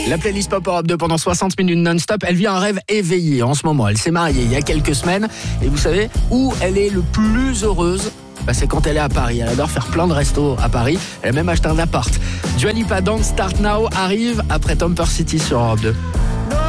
La playlist Pop Europe 2 pendant 60 minutes non-stop. Elle vit un rêve éveillé en ce moment. Elle s'est mariée il y a quelques semaines. Et vous savez où elle est le plus heureuse ? C'est quand elle est à Paris. Elle adore faire plein de restos à Paris. Elle a même acheté un appart. Dua Lipa, Don't Start Now arrive après Tomper City sur Europe 2.